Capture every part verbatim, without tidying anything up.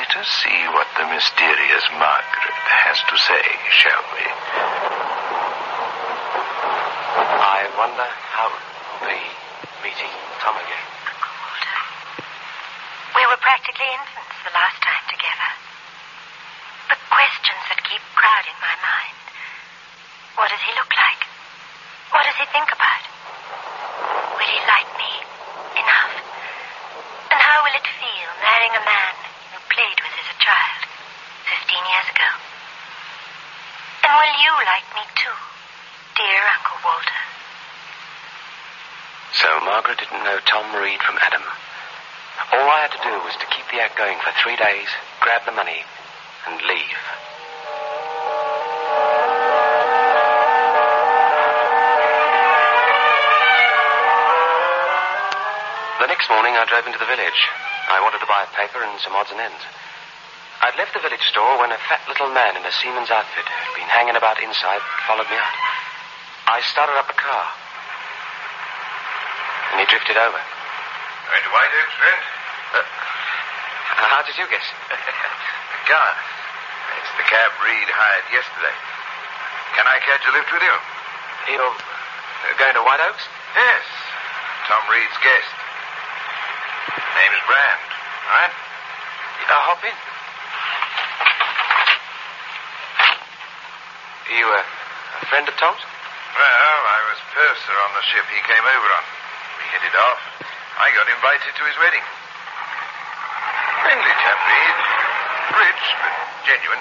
Let us see what the mysterious Margaret has to say, shall we? I wonder how the meeting Tom again. Walter, we were practically infants the last time together. The questions that keep crowding my mind. What does he look like? What does he think about? Will he like me enough? And how will it feel marrying a man you played with as a child fifteen years ago? And will you like me too, dear Uncle Walter? So Margaret didn't know Tom Reed from Adam. All I had to do was to keep the act going for three days, grab the money, and leave. The next morning I drove into the village. I wanted to buy a paper and some odds and ends. I'd left the village store when a fat little man in a seaman's outfit who'd been hanging about inside followed me out. I started up the car, and he drifted over. Going to White Oaks, friend? Uh, how did you guess? The car. It's the cab Reed hired yesterday. Can I catch a lift with you? You're uh, going to White Oaks? Yes. Tom Reed's guest. Name's Brand. All right? Uh, hop in. Are you a, a friend of Tom's? Well, I was purser on the ship he came over on. We hit it off. I got invited to his wedding. Friendly chap, Reed. Rich, but genuine.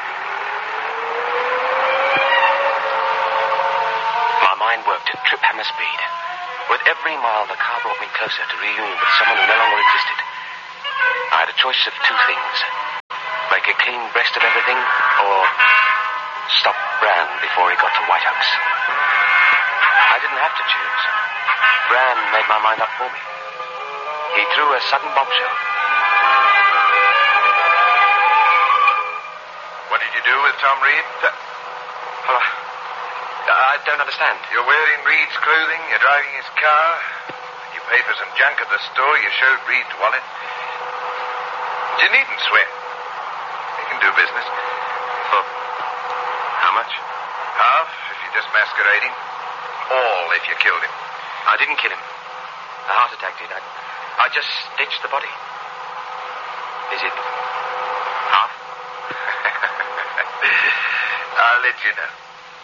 My mind worked at trip hammer speed. With every mile, the car brought me closer to reunion with someone who no longer existed. I had a choice of two things. Make a clean breast of everything, or stop Brand before he got to White Oaks. I didn't have to choose. Brand made my mind up for me. He threw a sudden bombshell. What did you do with Tom Reed? Uh, well, I, I don't understand. You're wearing Reed's clothing, you're driving his car. When you paid for some junk at the store, you showed Reed's wallet. You needn't sweat. You can do business. For how much? Half if you're just masquerading. All if you killed him. I didn't kill him. A heart attack did. I, I just stitched the body. Is it half? I'll let you know.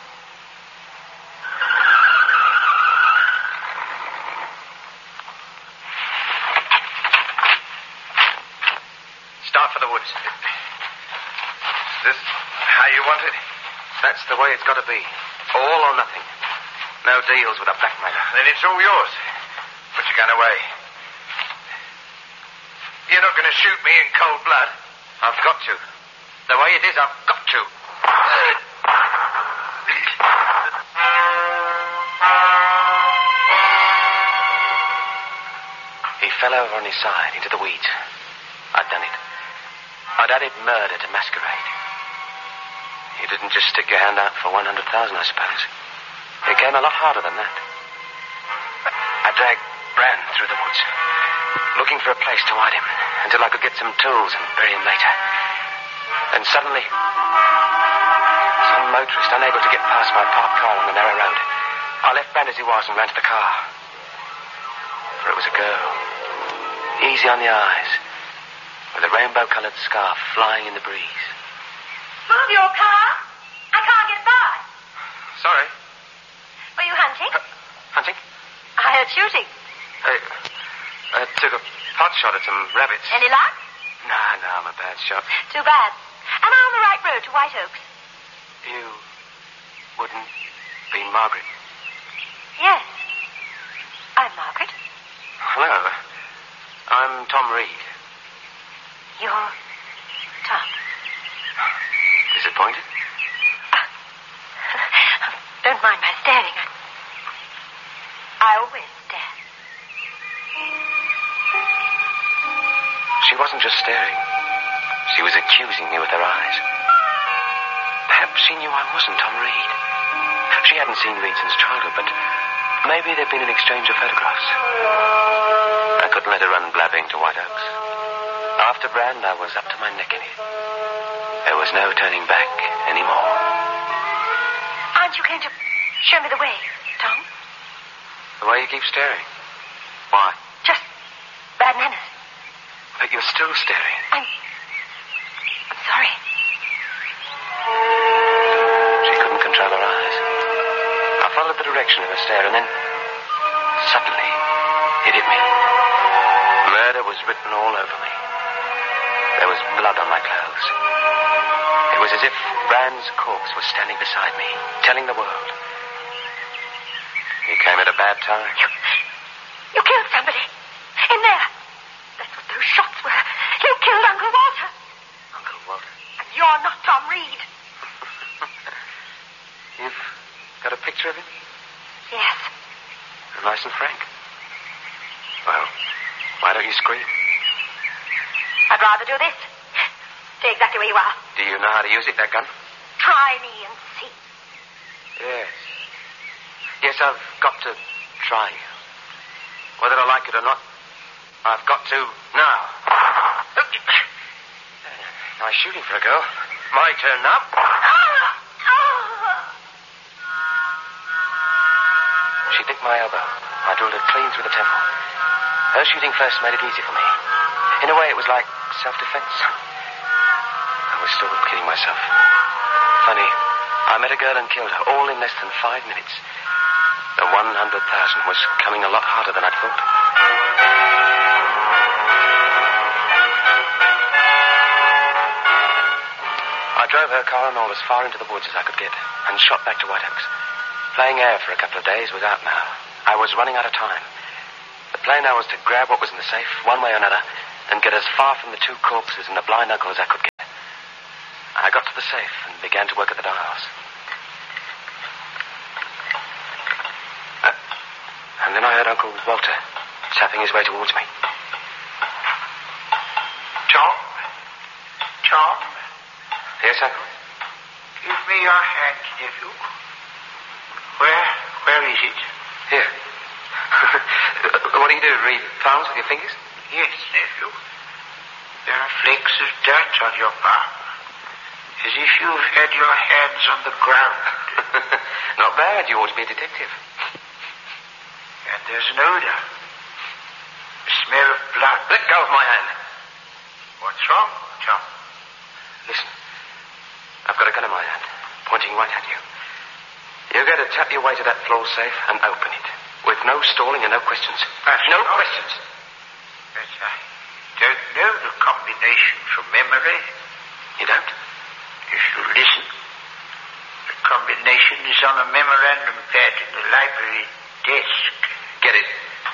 Start for the woods. Is this how you want it? That's the way it's got to be. All or nothing. No deals with a blackmailer. Then it's all yours. Put your gun away. You're not going to shoot me in cold blood. I've got to. The way it is, I've got to. He fell over on his side into the weeds. I'd done it. I'd added murder to masquerade. You didn't just stick your hand out for one hundred thousand, I suppose. It came a lot harder than that. I dragged Brand through the woods, looking for a place to hide him until I could get some tools and bury him later. And suddenly, some motorist unable to get past my parked car on the narrow road. I left Brand as he was and ran to the car. For it was a girl, easy on the eyes, with a rainbow-coloured scarf flying in the breeze. Move your car. I can't get by. Sorry. Were you hunting? Uh, hunting? I heard shooting. I, I took a pot shot at some rabbits. Any luck? No, no, I'm a bad shot. Too bad. Am I on the right road to White Oaks? You wouldn't be Margaret? Yes. I'm Margaret. Hello. I'm Tom Reed. You're Tom. Disappointed? Don't mind my staring. I, I always stare. She wasn't just staring. She was accusing me with her eyes. Perhaps she knew I wasn't Tom Reed. She hadn't seen Reed since childhood, but maybe there'd been an exchange of photographs. I couldn't let her run blabbing to White Oaks. After Brand, I was up to my neck in it. There was no turning back anymore. Aren't you going to show me the way, Tom? The way you keep staring. Why? Just bad manners. But you're still staring. I'm... I'm sorry. She couldn't control her eyes. I followed the direction of her stare, and then suddenly it hit me. Murder was written all over me. There was blood on my clothes. It was as if Brand's corpse was standing beside me, telling the world. He came at a bad time. You, you killed somebody. In there. That's what those shots were. You killed Uncle Walter. Uncle Walter? And you're not Tom Reed. You've got a picture of him? Yes. Nice and frank. Well, why don't you scream? I'd rather do this. Stay exactly where you are. Do you know how to use it, that gun? Try me and see. Yes. Yes, I've got to try you. Whether I like it or not, I've got to now. Nice shooting for a girl. My turn now. She picked my elbow. I drilled her clean through the temple. Her shooting first made it easy for me. In a way, it was like self-defense. I was still kidding myself. Funny, I met a girl and killed her, all in less than five minutes. The one hundred thousand was coming a lot harder than I'd thought. I drove her car and all as far into the woods as I could get, and shot back to White Oaks. Playing air for a couple of days was out now. I was running out of time. The plan now was to grab what was in the safe, one way or another, and get as far from the two corpses and the blind uncle as I could get. I got to the safe and began to work at the dials. Uh, and then I heard Uncle Walter tapping his way towards me. Tom? Tom? Yes, Uncle? Give me your hand, nephew. Where? Where is it? Here. What do you do? Read palms with your fingers? Yes, nephew. There are flakes of dirt on your palm. As if you've had your hands on the ground. Not bad. You ought to be a detective. And there's an odor. A smell of blood. Let go of my hand. What's wrong, Tom? Listen. I've got a gun in my hand, pointing right at you. You're going to tap your way to that floor safe and open it. With no stalling and no questions. That's no not... questions. But I don't know the combination from memory. You don't? If you listen, the combination is on a memorandum pad in the library desk. Get it.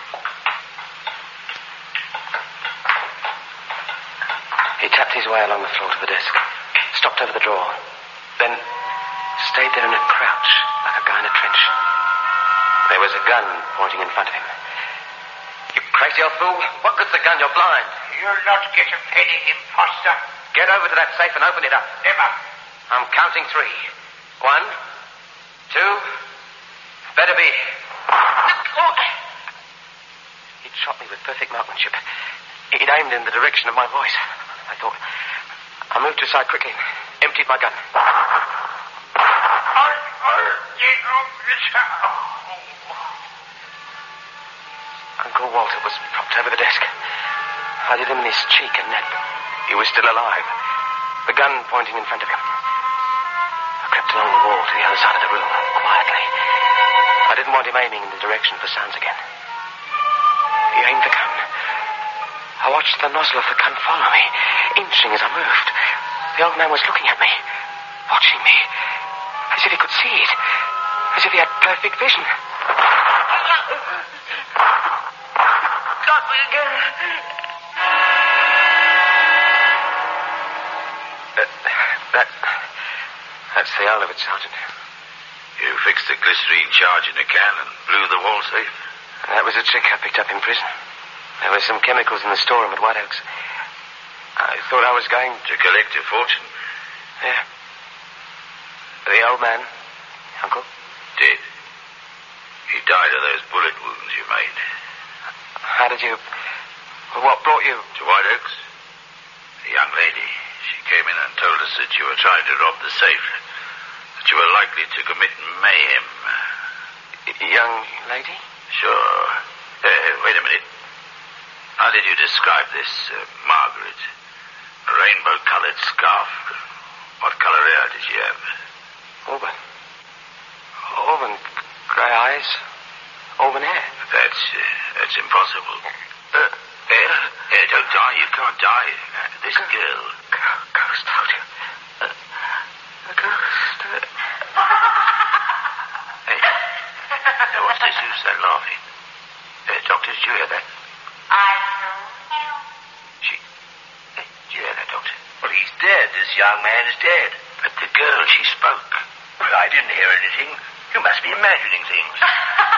He tapped his way along the floor to the desk, stopped over the drawer, then stayed there in a crouch like a guy in a trench. There was a gun pointing in front of him. You crazy old fool. What good's the gun? You're blind. You'll not get a penny, imposter. Get over to that safe and open it up. Never. I'm counting three. One, two, better be. He'd shot me with perfect marksmanship. He'd aimed in the direction of my voice. I thought. I moved to the side quickly and emptied my gun. Uncle Walter was propped over the desk. I did him in his cheek and neck. He was still alive. The gun pointing in front of him. I crept along the wall to the other side of the room, quietly. I didn't want him aiming in the direction of the sounds again. He aimed the gun. I watched the nozzle of the gun follow me, inching as I moved. The old man was looking at me, watching me, as if he could see it, as if he had perfect vision. Got me again. Uh, that, that's the whole of it, Sergeant. You fixed the glycerine charge in a can and blew the wall safe? That was a trick I picked up in prison. There were some chemicals in the storeroom at White Oaks. I thought I was going to collect your fortune. Yeah. The old man, Uncle? Dead. He died of those bullet wounds you made. How did you... What brought you... To White Oaks? The young lady. She came in and told us that you were trying to rob the safe. That you were likely to commit mayhem. Young lady? Sure. Uh, wait a minute. How did you describe this, uh, Margaret? A rainbow-colored scarf. What color hair did she have? Auburn. Auburn grey eyes. Auburn hair. That's, uh, that's impossible. Uh, here, here, don't die. You can't die. Uh, this girl. Ghost, told you. Uh, a ghost. Uh... Hey. Now, what's this? Who's that laughing? Uh, doctor, did you hear that? I know you. She... Hey, did you hear that, doctor? Well, he's dead. This young man is dead. But the girl, she spoke. Well, I didn't hear anything. You must be imagining things.